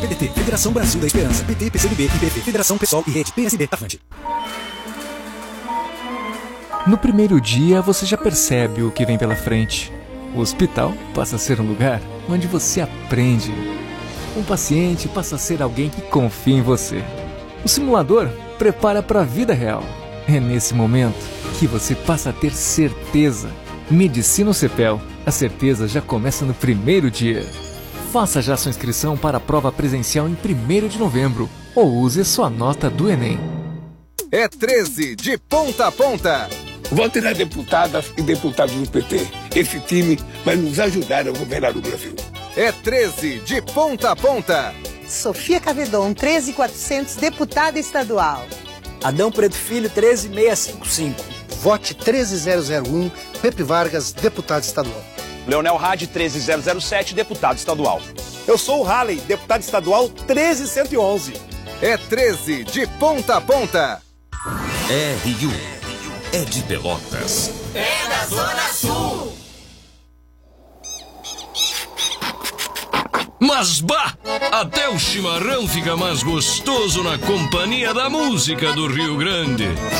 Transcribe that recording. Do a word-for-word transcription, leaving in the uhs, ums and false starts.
P D T, Federação Brasil da Esperança. P T, P C do B, I P P, Federação Pessoal e Rede, P S B, Avante. No primeiro dia, você já percebe o que vem pela frente. O hospital passa a ser um lugar onde você aprende. Um paciente passa a ser alguém que confia em você. O simulador prepara para a vida real. É nesse momento que você passa a ter certeza. Medicina Cepel. A certeza já começa no primeiro dia. Faça já sua inscrição para a prova presencial em primeiro de novembro ou use sua nota do Enem. É treze de ponta a ponta. Vote nas deputadas e deputados do P T. Esse time vai nos ajudar a governar o Brasil. É treze de ponta a ponta. Sofia Cavedon, treze mil e quatrocentos, deputada estadual. Adão Preto Filho, treze mil seiscentos e cinquenta e cinco. Vote treze mil e um, Pepe Vargas, deputado estadual. Leonel Hadi, treze mil e sete, deputado estadual. Eu sou o Halley, deputado estadual, treze mil cento e onze. É treze de ponta a ponta. R U é de Pelotas. É da Zona Sul. Mas bah! Até o chimarrão fica mais gostoso na companhia da música do Rio Grande.